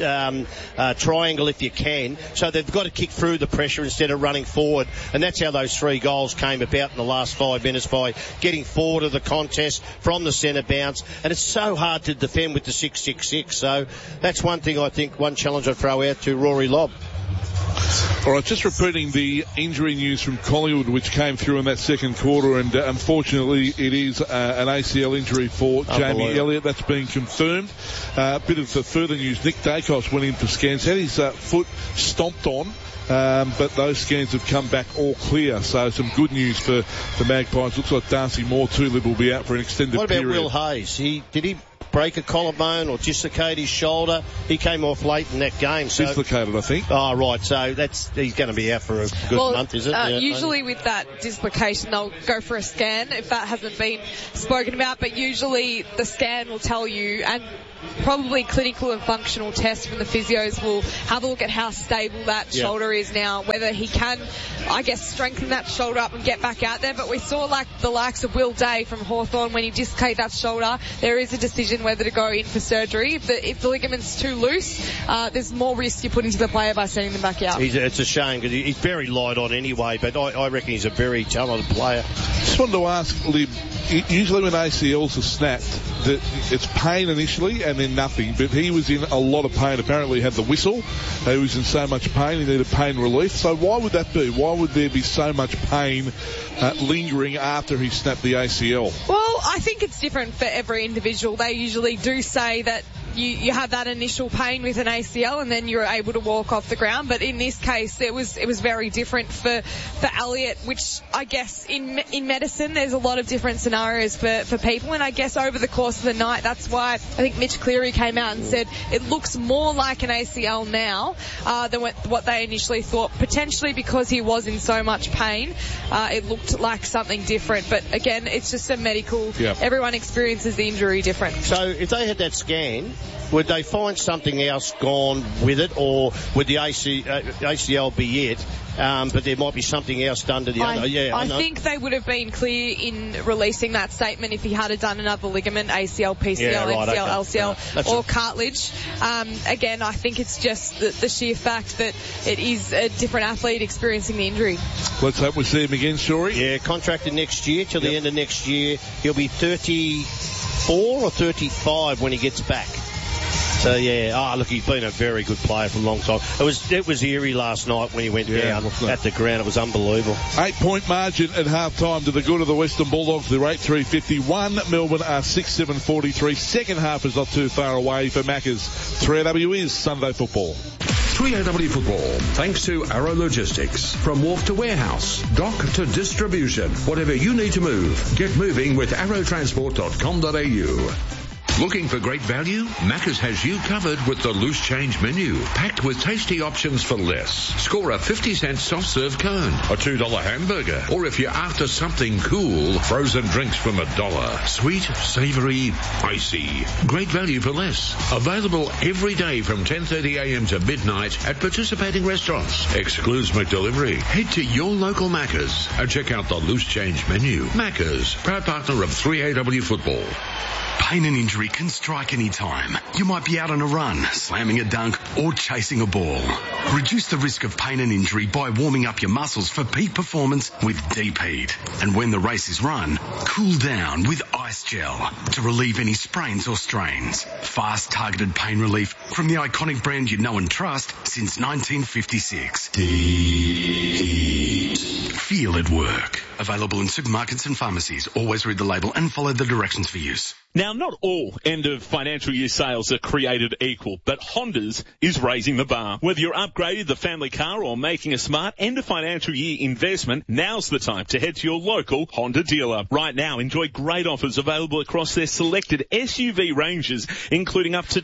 triangle if you can. So they've got to kick through the pressure instead of running forward. And that's how those 3 goals came about in the last 5 minutes, by getting forward of the contest from the centre bounce, and it's so hard to defend with the 6-6-6. So that's one thing I think, one challenge I throw out to Rory Lobb. All right, just repeating the injury news from Collingwood, which came through in that second quarter, and unfortunately it is an ACL injury for Jamie Elliott. That's been confirmed. A bit of the further news, Nick Dacos went in for scans, had his foot stomped on, but those scans have come back all clear, so some good news for the Magpies. Looks like Darcy Moore too will be out for an extended period. What about Will Hayes? Did he break a collarbone or dislocate his shoulder? He came off late in that game. So dislocated, I think. Oh, right. So he's going to be out for a good month, is it? Usually with that dislocation, they'll go for a scan if that hasn't been spoken about, but usually the scan will tell you, and probably clinical and functional tests from the physios will have a look at how stable that shoulder is now, whether he can, I guess, strengthen that shoulder up and get back out there. But we saw like the likes of Will Day from Hawthorn, when he dislocated that shoulder, there is a decision whether to go in for surgery. If the ligament's too loose, there's more risk you put into the player by sending them back out. It's a shame because he's very light on anyway, but I reckon he's a very talented player. Just wanted to ask, Lib, usually when ACLs are snapped, it's pain initially and then nothing, but he was in a lot of pain. Apparently he had the whistle. He was in so much pain, he needed pain relief. So why would that be? Why would there be so much pain lingering after he snapped the ACL? Well, I think it's different for every individual. They usually do say that you have that initial pain with an ACL and then you're able to walk off the ground. But in this case, it was very different for Elliott, which I guess in medicine there's a lot of different scenarios for people. And I guess over the course of the night, that's why I think Mitch Cleary came out and said it looks more like an ACL now than what they initially thought, potentially because he was in so much pain. It looked like something different. But again, it's just a medical. Yep. Everyone experiences the injury different. So if they had that scan, would they find something else gone with it, or would the ACL be it, but there might be something else done to the other? I think they would have been clear in releasing that statement if he had done another ligament, ACL, PCL, MCL, LCL, or cartilage. Again, I think it's just the sheer fact that it is a different athlete experiencing the injury. Let's hope we see him again, Shorey. Yeah, contracted next year till the end of next year. He'll be 34 or 35 when he gets back. So look, he's been a very good player for a long time. It was eerie last night when he went down at the ground. It was unbelievable. 8-point margin at half-time to the good of the Western Bulldogs. They're 8-3-51. Melbourne are 6-7-43. Second half is not too far away for Maccas. 3AW is Sunday football. 3AW football, thanks to Arrow Logistics. From wharf to warehouse, dock to distribution, whatever you need to move, get moving with arrowtransport.com.au. Looking for great value? Macca's has you covered with the loose change menu, packed with tasty options for less. Score a 50-cent soft-serve cone, a $2 hamburger, or if you're after something cool, frozen drinks from $1. Sweet, savoury, icy. Great value for less. Available every day from 10:30 a.m. to midnight at participating restaurants. Excludes McDelivery. Head to your local Macca's and check out the loose change menu. Macca's, proud partner of 3AW football. Pain and injury can strike any time. You might be out on a run, slamming a dunk, or chasing a ball. Reduce the risk of pain and injury by warming up your muscles for peak performance with Deep Heat. And when the race is run, cool down with Ice Gel to relieve any sprains or strains. Fast, targeted pain relief from the iconic brand you know and trust since 1956. Deep Heat. Feel it work. Available in supermarkets and pharmacies. Always read the label and follow the directions for use. Now, not all end of financial year sales are created equal, but Honda's is raising the bar. Whether you're upgrading the family car or making a smart end of financial year investment, now's the time to head to your local Honda dealer. Right now, enjoy great offers available across their selected SUV ranges, including up to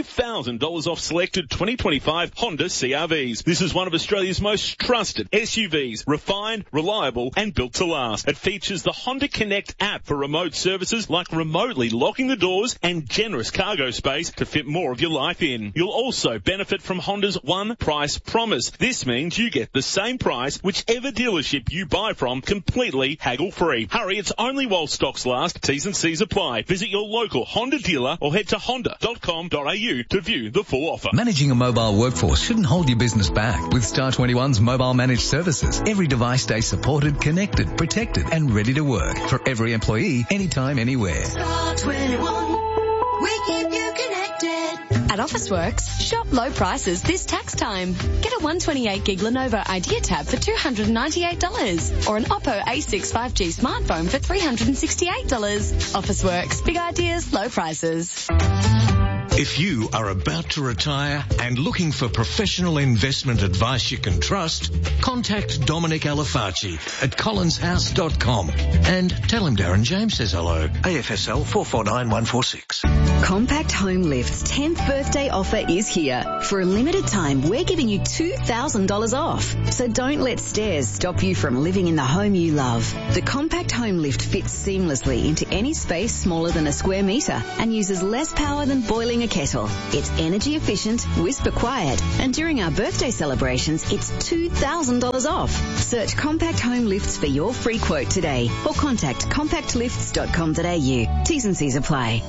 $2,000 off selected 2025 Honda CR-Vs. This is one of Australia's most trusted SUVs, refined, reliable, and built to last. It features the Honda Connect app for remote services like remotely locking the doors and generous cargo space to fit more of your life in. You'll also benefit from Honda's one price promise. This means you get the same price whichever dealership you buy from, completely haggle-free. Hurry, it's only while stocks last. T's and C's apply. Visit your local Honda dealer or head to honda.com.au to view the full offer. Managing a mobile workforce shouldn't hold your business back. With Star 21's mobile managed services, every device stays supported, connected, protected, and ready to work for every employee, anytime, anywhere. Star 21, we keep you connected. At Officeworks, shop low prices this tax time. Get a 128 gig Lenovo IdeaTab for $298 or an Oppo A6 5G smartphone for $368. Officeworks, big ideas, low prices. If you are about to retire and looking for professional investment advice you can trust, contact Dominic Alifacci at collinshouse.com and tell him Darren James says hello. AFSL 449146. Compact Home Lift's 10th birthday offer is here. For a limited time, we're giving you $2,000 off. So don't let stairs stop you from living in the home you love. The Compact Home Lift fits seamlessly into any space smaller than a square metre and uses less power than boiling a kettle. It's energy efficient, whisper quiet, and during our birthday celebrations, it's $2,000 off. Search Compact Home Lifts for your free quote today or contact compactlifts.com.au. T's and C's apply.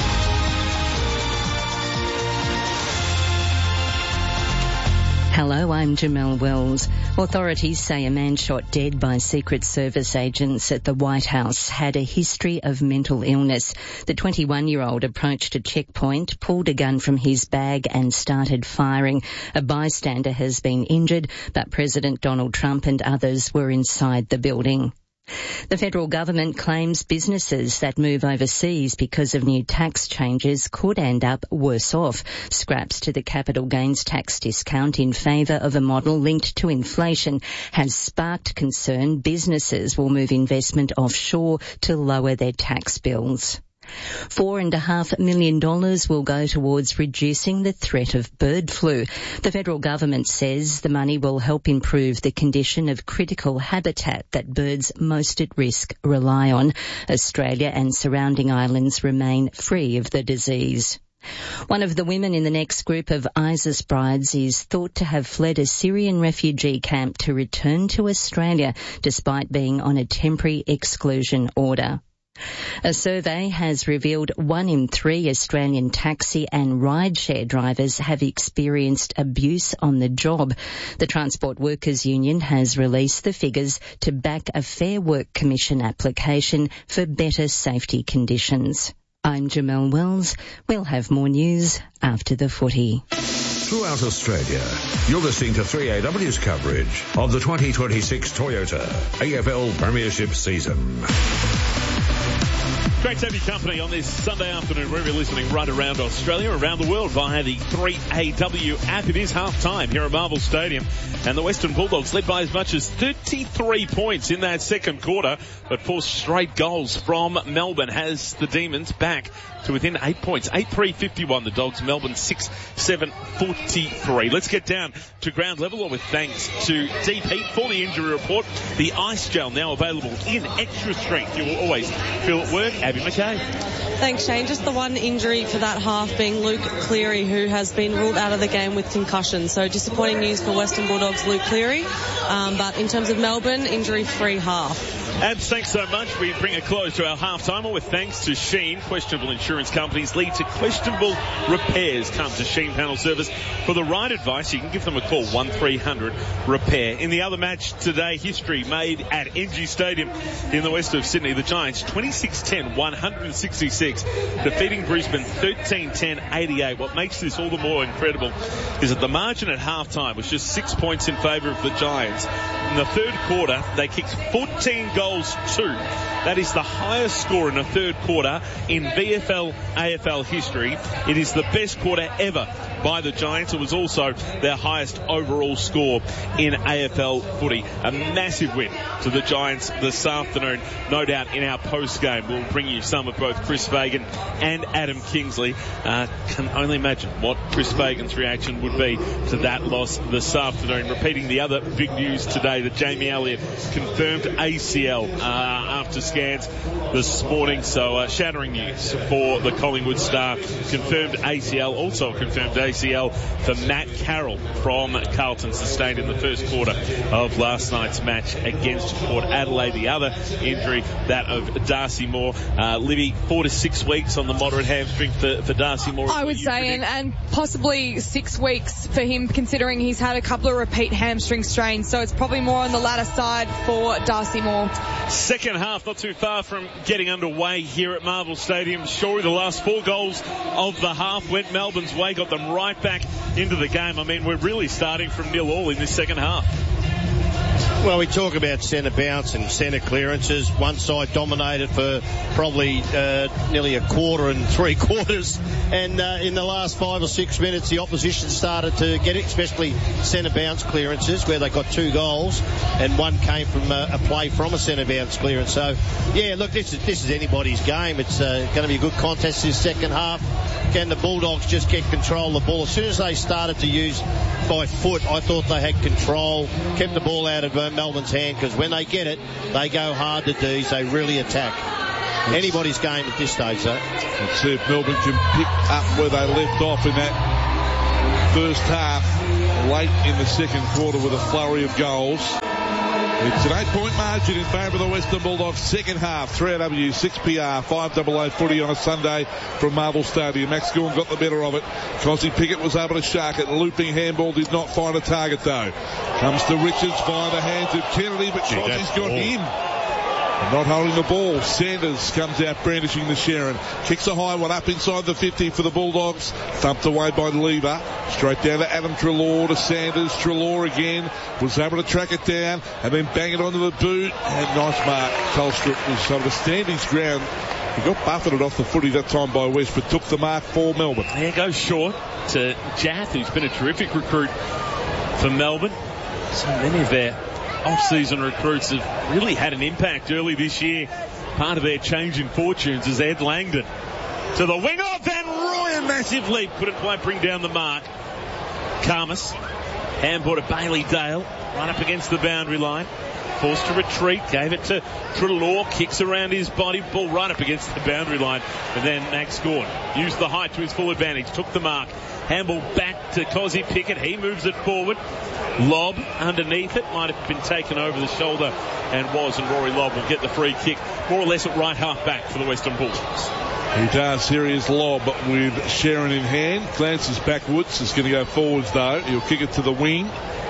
Hello, I'm Jamelle Wells. Authorities say a man shot dead by Secret Service agents at the White House had a history of mental illness. The 21-year-old approached a checkpoint, pulled a gun from his bag and started firing. A bystander has been injured, but President Donald Trump and others were inside the building. The federal government claims businesses that move overseas because of new tax changes could end up worse off. Scraps to the capital gains tax discount in favour of a model linked to inflation has sparked concern businesses will move investment offshore to lower their tax bills. $4.5 million will go towards reducing the threat of bird flu. The federal government says the money will help improve the condition of critical habitat that birds most at risk rely on. Australia and surrounding islands remain free of the disease. One of the women in the next group of ISIS brides is thought to have fled a Syrian refugee camp to return to Australia despite being on a temporary exclusion order. A survey has revealed 1 in 3 Australian taxi and rideshare drivers have experienced abuse on the job. The Transport Workers Union has released the figures to back a Fair Work Commission application for better safety conditions. I'm Jamelle Wells. We'll have more news after the footy. Throughout Australia, you're listening to 3AW's coverage of the 2026 Toyota AFL Premiership season. Great to have your company on this Sunday afternoon, wherever you're listening, right around Australia, around the world via the 3AW app. It is half-time here at Marvel Stadium, and the Western Bulldogs led by as much as 33 points in that second quarter, but 4 straight goals from Melbourne has the Demons back to within 8 points. 8-3-51 the Dogs, Melbourne 6-7-43. Let's get down to ground level with thanks to Deep Heat for the injury report. The ice gel now available in extra strength. You will always feel it work. Abby McKay. Thanks, Shane. Just the one injury for that half being Luke Cleary, who has been ruled out of the game with concussion. So disappointing news for Western Bulldogs, Luke Cleary. But in terms of Melbourne, injury-free half. Abs, thanks so much. We bring a close to our half-timer with thanks to Sheen. Questionable insurance companies lead to questionable repairs. Come to Sheen Panel Service for the right advice. You can give them a call, 1300-REPAIR. In the other match today, history made at NG Stadium in the west of Sydney. The Giants 26-10-166, defeating Brisbane 13-10-88. What makes this all the more incredible is that the margin at half-time was just 6 points in favour of the Giants. In the third quarter, they kicked 14 goals to. That is the highest score in a third quarter in VFL AFL history. It is the best quarter ever by the Giants. It was also their highest overall score in AFL footy. A massive win to the Giants this afternoon. No doubt in our post-game we'll bring you some of both Chris Fagan and Adam Kingsley. Can only imagine what Chris Fagan's reaction would be to that loss this afternoon. Repeating the other big news today that Jamie Elliott confirmed ACL after scans this morning. So shattering news for the Collingwood Star. Confirmed ACL, also confirmed ACL for Matt Carroll from Carlton, sustained in the first quarter of last night's match against Port Adelaide. The other injury, that of Darcy Moore. Libby, 4 to 6 weeks on the moderate hamstring for Darcy Moore. I would say, and possibly 6 weeks for him, considering he's had a couple of repeat hamstring strains. So it's probably more more on the latter side for Darcy Moore. Second half, not too far from getting underway here at Marvel Stadium. Surely the last 4 goals of the half went Melbourne's way, got them right back into the game. I mean, we're really starting from 0-all in this second half. Well, we talk about centre bounce and centre clearances. One side dominated for probably nearly a quarter and 3/4. And in the last 5 or 6 minutes, the opposition started to get it, especially centre bounce clearances, where they got 2 goals, and one came from a play from a centre bounce clearance. So, yeah, look, this is anybody's game. It's going to be a good contest this second half. Can the Bulldogs just get control of the ball? As soon as they started to use by foot, I thought they had control, kept the ball out of Melbourne's hand, because when they get it, they go hard to D's. They really attack. Anybody's game at this stage, though. Let's see if Melbourne can pick up where they left off in that first half, late in the second quarter with a flurry of goals. It's an 8-point margin in favour of the Western Bulldogs. Second half, 3AW, 6PR, 5AA footy on a Sunday from Marvel Stadium. Max Gorn got the better of it. Cosy Pickett was able to shark it. Looping handball did not find a target though. Comes to Richards via the hands of Kennedy, but Cosy's got him. Not holding the ball. Sanders comes out brandishing the Sharon. Kicks a high one up inside the 50 for the Bulldogs. Thumped away by Lever. Straight down to Adam Treloar to Sanders. Treloar again was able to track it down and then bang it onto the boot. And nice mark. Tolstrup was sort of a standing ground. He got buffeted off the footy that time by West, but took the mark for Melbourne. There goes short to Jath, who's been a terrific recruit for Melbourne. So many of their off-season recruits have really had an impact early this year. Part of their change in fortunes is Ed Langdon to the wing of Van Roy, a massive leap, couldn't quite bring down the mark. Karmas, handball to Bailey Dale, right up against the boundary line, forced to retreat, gave it to Treloar, kicks around his body, ball right up against the boundary line, and then Max Gorn used the height to his full advantage, took the mark. Handball back to Cosy Pickett. He moves it forward. Lobb underneath it. Might have been taken over the shoulder and was. And Rory Lobb will get the free kick more or less at right half back for the Western Bulldogs. He does. Here is Lobb with Sharon in hand. Glances backwards. Is going to go forwards though. He'll kick it to the wing.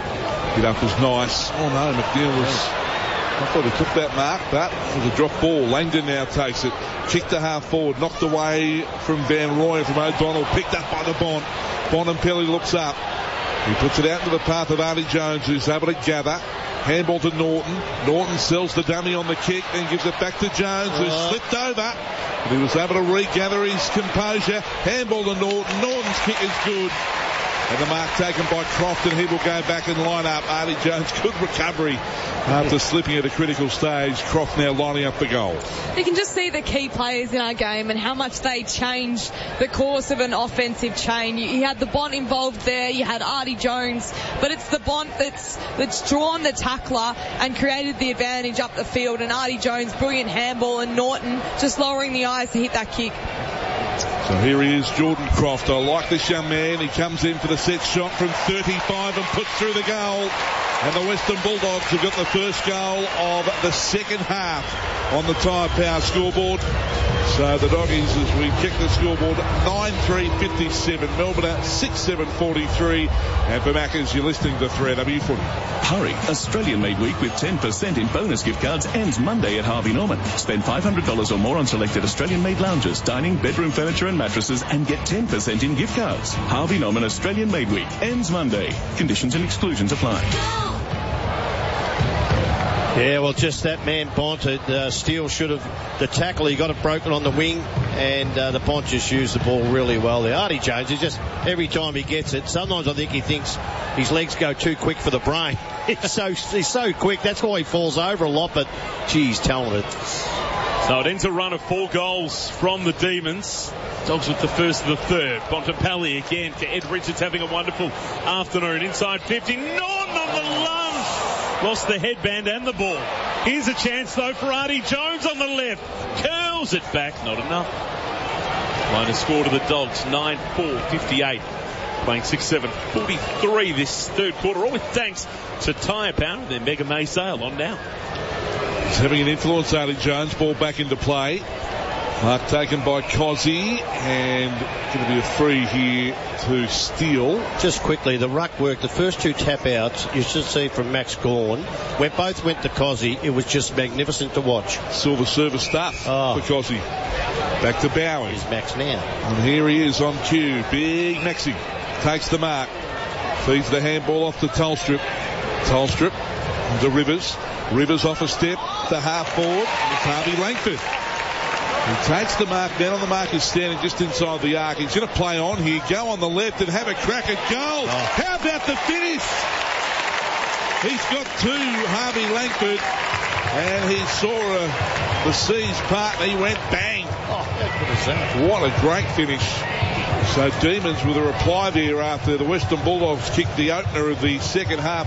Get up was nice. Oh no, McNeil was... I thought he took that mark, but it was a drop ball. Langdon now takes it. Kicked to half forward. Knocked away from Van Roy and from O'Donnell. Picked up by the Bond. Bonampelli looks up. He puts it out into the path of Artie Jones, who's able to gather. Handball to Norton. Norton sells the dummy on the kick, then gives it back to Jones, who slipped over. But he was able to regather his composure. Handball to Norton. Norton's kick is good. And the mark taken by Croft, and he will go back and line up. Artie Jones, good recovery after slipping at a critical stage. Croft now lining up for goal. You can just see the key players in our game and how much they change the course of an offensive chain. You had the Bont involved there, you had Artie Jones, but it's the Bont that's drawn the tackler and created the advantage up the field. And Artie Jones, brilliant handball, and Norton just lowering the eyes to hit that kick. So here he is, Jordan Croft. I like this young man. He comes in for the set shot from 35 and puts through the goal. And the Western Bulldogs have got the first goal of the second half on the Tyre Power scoreboard. So the Doggies, as we check the scoreboard, 9-3-57. Melbourne at 6-7-43. And for Maccas, you're listening to 3AW Footy. Hurry! Australian-made week with 10% in bonus gift cards ends Monday at Harvey Norman. Spend $500 or more on selected Australian-made lounges, dining, bedroom furniture and mattresses and get 10% in gift cards. Harvey Norman Australian-made week ends Monday. Conditions and exclusions apply. Yeah, well, just that man Bont. Steele should have the tackle. He got it broken on the wing, and the Bont just used the ball really well there. Artie Jones is just every time he gets it. Sometimes I think he thinks his legs go too quick for the brain. He's so quick. That's why he falls over a lot. But gee, he's talented. So it ends a run of 4 goals from the Demons. Dogs with the first of the third. Bontempelli again to Ed Richards, having a wonderful afternoon. Inside 50. Norton on the lunge. Lost the headband and the ball. Here's a chance, though, for Artie Jones on the left. Curls it back. Not enough. Line of score to the Dogs. 9-4-58. Playing 6-7-43 this third quarter. All with thanks to Tyre Power. Their Mega May sale on now. He's having an influence, Artie Jones. Ball back into play. Mark taken by Cozzy, and going to be a free here to Steele. Just quickly, the ruck work, the first two tap outs, you should see from Max Gawn, where both went to Cozzy, it was just magnificent to watch. Silver service stuff for Cozzy. Back to Bowie. Here's Max now. And here he is on cue. Big Maxi takes the mark. Feeds the handball off to Tolstrup. Tolstrup to Rivers. Rivers off a step to half forward. It's Harvey Langford. He takes the mark. Down on the mark is standing just inside the arc. He's going to play on here, go on the left and have a crack at goal. How about the finish? He's got two, Harvey Langford, and he saw the seas part and he went bang. What a great finish. So Demons with a reply there after the Western Bulldogs kicked the opener of the second half.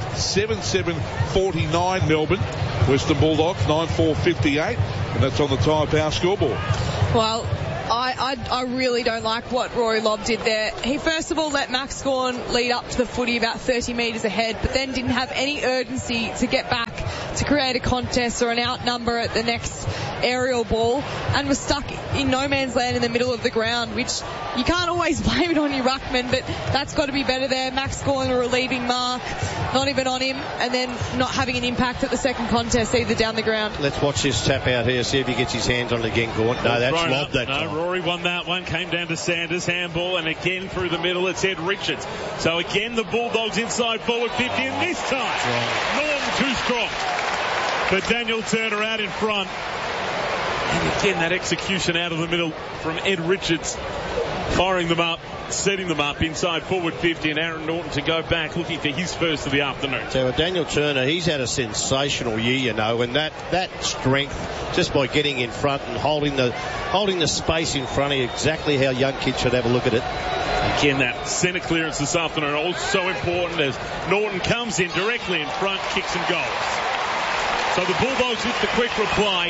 7-7-49 Melbourne. Western Bulldogs 9-4-58, and that's on the Tyre Power scoreboard. Well, I really don't like what Rory Lobb did there. He first of all let Max Gawn lead up to the footy about 30 metres ahead, but then didn't have any urgency to get back to create a contest or an outnumber at the next aerial ball, and was stuck in no man's land in the middle of the ground, which you can't always blame it on your ruckman, but that's got to be better there. Max Gawn, a relieving mark, not even on him, and then not having an impact at the second contest either down the ground. Let's watch this tap out here, see if he gets his hands on it again, Gawn. No, that's Lobb that time. Rory won that one, came down to Sanders, handball, and again through the middle it's Ed Richards. So again the Bulldogs inside forward 50, and this time Norton too strong. But Daniel Turner out in front. And again that execution out of the middle from Ed Richards, firing them up, setting them up inside forward 50, and Aaron Norton to go back looking for his first of the afternoon. So Daniel Turner, he's had a sensational year, you know, and that strength just by getting in front and holding the space in front of you, exactly how young kids should have a look at it. Again, that centre clearance this afternoon also important as Norton comes in directly in front, kicks and goals. So the Bulldogs with the quick reply,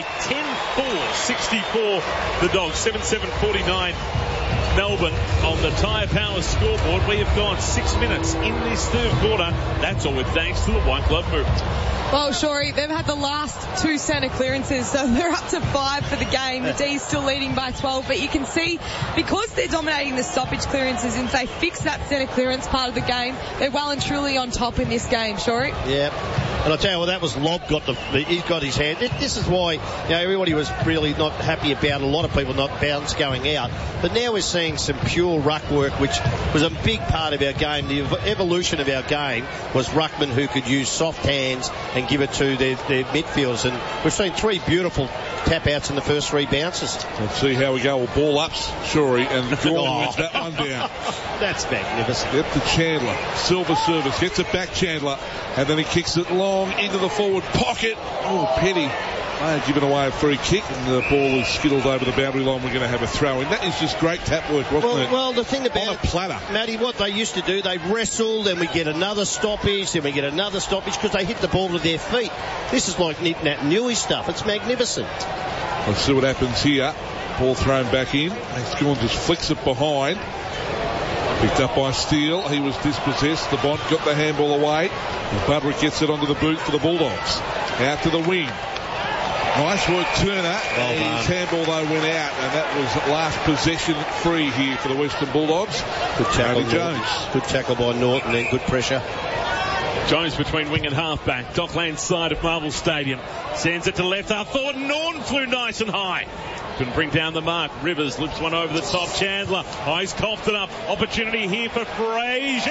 10-4-64 the Dogs, 7-7-49 Melbourne on the Tyre Power scoreboard. We have gone 6 minutes in this third quarter. That's all with thanks to the White Glove movement. Well, Shorey, they've had the last two centre clearances, so they're up to 5 for the game. The D's still leading by 12, but you can see because they're dominating the stoppage clearances, and if they fix that centre clearance part of the game, they're well and truly on top in this game, Shorey. Yeah. And I'll tell you, well, that was Lobb he's got his hand. This is why, you know, everybody was really not happy about a lot of people not bounce going out. But now we're seeing some pure ruck work, which was a big part of our game. The evolution of our game was ruckmen who could use soft hands and give it to their midfielders. And we've seen 3 beautiful tap outs in the first 3 bounces. Let's see how we go. We'll ball ups, Shorey, and Gawn wins that one down. That's magnificent. Get to Chandler. Silver service. Gets it back, Chandler. And then he kicks it long into the forward pocket. Oh, Petty. Given away a free kick, and the ball is skittled over the boundary line. We're going to have a throw in. That is just great tap work, wasn't it? Well, the thing about on a platter, Matty, what they used to do, they'd wrestle, then we get another stoppage, then we get another stoppage because they hit the ball with their feet. This is like Nat Newey stuff. It's magnificent. Let's see what happens here. Ball thrown back in. Gawn just flicks it behind. Picked up by Steele. He was dispossessed. The Bont got the handball away. And Budrick gets it onto the boot for the Bulldogs. Out to the wing. Nice work, Turner. His handball, though, went out, and that was last possession free here for the Western Bulldogs. Good tackle, Jones. Good tackle by Norton, and good pressure. Jones between wing and halfback. Dockland side of Marvel Stadium. Sends it to left half forward. Norton flew nice and high. Couldn't bring down the mark. Rivers lifts one over the top. Chandler. Oh, he's coughed it up. Opportunity here for Fraser.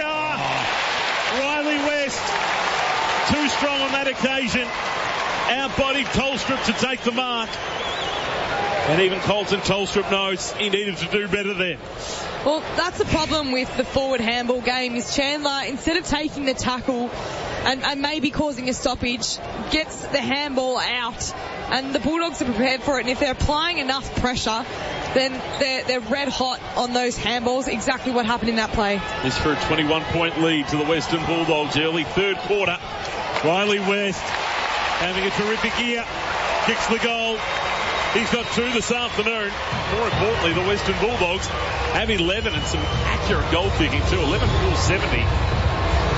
Riley West. Too strong on that occasion. Outbodied Tolstrup to take the mark. And even Colton Tolstrup knows he needed to do better there. Well, that's the problem with the forward handball game is Chandler, instead of taking the tackle and maybe causing a stoppage, gets the handball out. And the Bulldogs are prepared for it. And if they're applying enough pressure, then they're red hot on those handballs. Exactly what happened in that play. This for a 21-point lead to the Western Bulldogs early third quarter. Riley West having a terrific year. Kicks the goal. He's got 2 this afternoon. More importantly, the Western Bulldogs have 11 and some accurate goal kicking too. 11-4-70.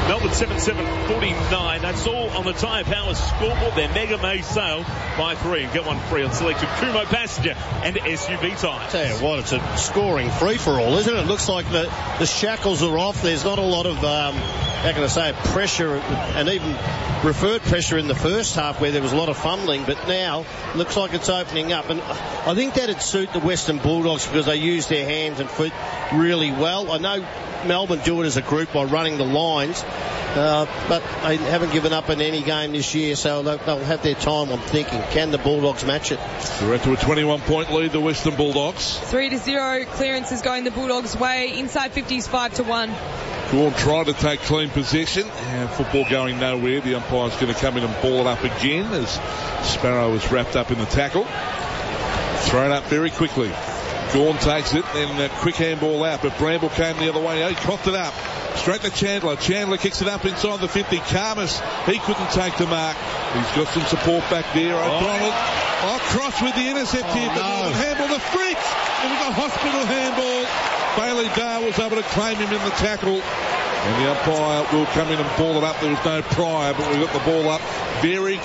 Melbourne 7749. That's all on the Tyre Power scoreboard. Their Mega May sale. Buy 3 and get 1 free on selected Kumho passenger and SUV tyres. Tell you what, it's a scoring free-for-all, isn't it? It looks like the shackles are off. There's not a lot of, how can I say, pressure and even referred pressure in the first half where there was a lot of fumbling, but now looks like it's opening up. And I think that'd suit the Western Bulldogs because they use their hands and feet really well. I know Melbourne do it as a group by running the lines, but they haven't given up in any game this year, so they'll have their time, I'm thinking. Can the Bulldogs match it? We're into a 21-point lead, the Western Bulldogs. 3-0. Clearance is going the Bulldogs' way. Inside 50s 5-1. Gawn tried to take clean possession, and football going nowhere. The umpire's going to come in and ball it up again as Sparrow was wrapped up in the tackle. Thrown up very quickly. Gawn takes it, then a quick handball out, but Bramble came the other way. He coughed it up. Straight to Chandler. Chandler kicks it up inside the 50. Karmas, he couldn't take the mark. He's got some support back there. O'Donnell. Cross with the intercept here, but no. Handball, the freaks. And we've got hospital handball. Bailey Dale was able to claim him in the tackle. And the umpire will come in and ball it up. There was no prior, but we got the ball up very